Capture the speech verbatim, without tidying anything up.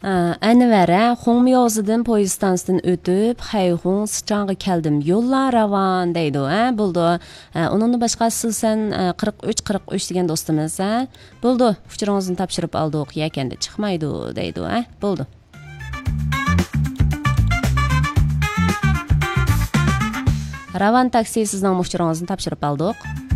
Anvara Xongmyozidan poyezd stansiyadan o'tib, Xayxong Sichang'a keldim. Yo'llar ravon deydi, ha? Bo'ldi. Uningdan boshqa sizsan qirq uch qirq uch degan do'stimiz, ha? Bo'ldi. Uchuringizni topshirib oldik, yakanda chiqmaydi deydi, ha? Bo'ldi. Ravon taksi sizning uchuringizni topshirib oldik.